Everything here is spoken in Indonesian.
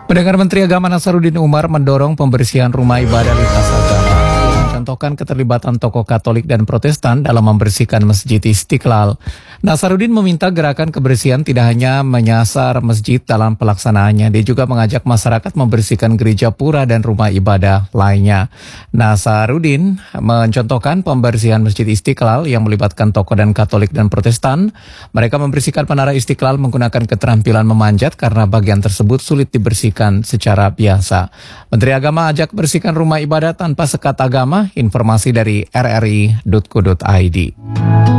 Pendengar, Menteri Agama Nasaruddin Umar mendorong pembersihan rumah ibadah lintas agama. Dia mencontohkan keterlibatan tokoh Katolik dan Protestan dalam membersihkan Masjid Istiqlal. Nasaruddin meminta gerakan kebersihan tidak hanya menyasar masjid dalam pelaksanaannya, dia juga mengajak masyarakat membersihkan gereja pura dan rumah ibadah lainnya. Nasaruddin mencontohkan pembersihan Masjid Istiqlal yang melibatkan tokoh dan Katolik dan Protestan. Mereka membersihkan Menara Istiqlal menggunakan keterampilan memanjat karena bagian tersebut sulit dibersihkan secara biasa. Menteri Agama ajak bersihkan rumah ibadah tanpa sekat agama. Informasi dari rri.co.id.